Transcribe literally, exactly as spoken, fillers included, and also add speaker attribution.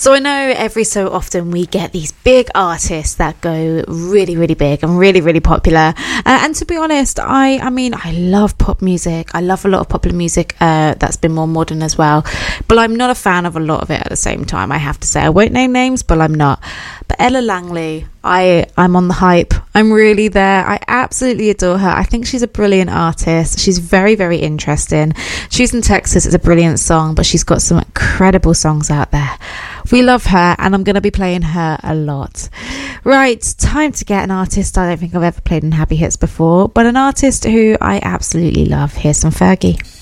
Speaker 1: So I know every so often we get these big artists that go really, really big and really, really popular. Uh, and to be honest, I, I mean, I love pop music. I love a lot of popular music uh, that's been more modern as well. But I'm not a fan of a lot of it at the same time, I have to say. I won't name names, but I'm not. But Ella Langley, I, I'm on the hype. I'm really there. I absolutely adore her. I think she's a brilliant artist. She's very, very interesting. She's in Texas. It's a brilliant song, but she's got some incredible songs out there. We love her, and I'm going to be playing her a lot. Right, time to get an artist I don't think I've ever played in Happy Hits before, but an artist who I absolutely love. Here's some Fergie.